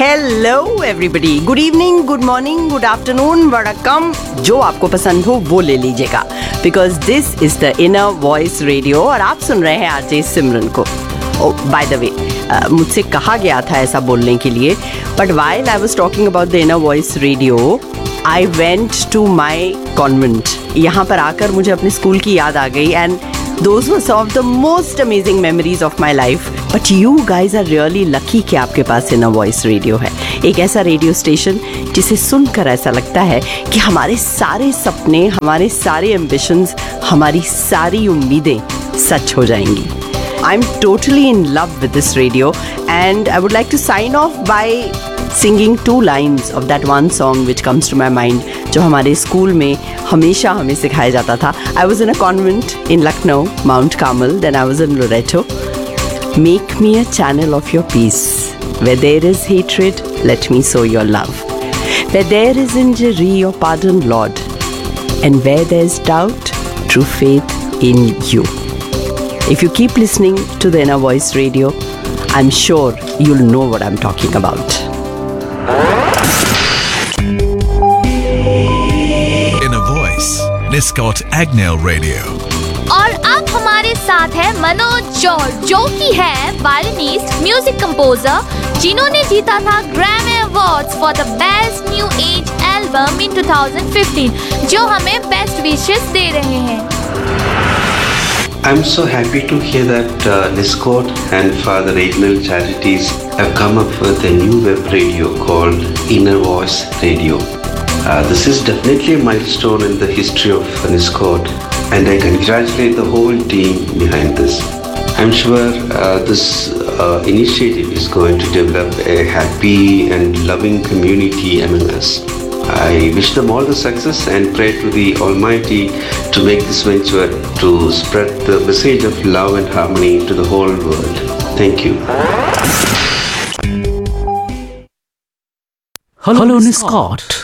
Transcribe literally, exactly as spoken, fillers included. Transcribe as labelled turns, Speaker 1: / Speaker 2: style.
Speaker 1: Hello everybody, good evening, good morning, good afternoon, वड़कम, जो आपको पसंद हो वो ले लीजिएगा, because this is the inner voice radio और आप सुन रहे हैं आरजे सिमरन को. ओह बाय द वे, मुझसे कहा गया था ऐसा बोलने के लिए, but while I was talking about the inner voice radio I went to my convent. यहाँ पर आकर मुझे अपने स्कूल की याद आ गई and those were some of the most amazing memories of my life. But you guys are really lucky कि आपके पास इनर वॉइस रेडियो है, एक ऐसा रेडियो स्टेशन जिसे सुनकर ऐसा लगता है कि हमारे सारे सपने, हमारे सारे एम्बिशंस, हमारी सारी उम्मीदें सच हो जाएंगी. I'm totally in love with this radio and I would like to sign off by singing two lines of that one song which comes to my mind, जो हमारे स्कूल में हमेशा हमें सिखाया जाता था. I was in a convent in Lucknow, Mount Carmel, then I was in Loreto. Make me a channel of your peace. Where there is hatred, let me sow your love. Where there is injury, your pardon, Lord. And where there is doubt, true faith in you. If you keep listening to the Inner Voice Radio, I'm sure you'll know what I'm talking about.
Speaker 2: Inner Voice, Niscot Agnell Radio.
Speaker 3: और अब हमारे साथ है Manoj George, जो कि है violinist, music composer, जिन्होंने जीता था Grammy awards for the best new age album in two thousand fifteen, जो हमें बेस्ट विशेस दे रहे हैं.
Speaker 4: I'm so happy to hear that uh, Niscot and Father Agnell Charities have come up with a new web radio called Inner Voice Radio. Uh, this is definitely a milestone in the history of Niscot, and I congratulate the whole team behind this. I'm sure uh, this uh, initiative is going to develop a happy and loving community among us. I wish them all the success and pray to the Almighty to make this venture to spread the message of love and harmony to the whole world. Thank you.
Speaker 5: Hello, Hello Niscot.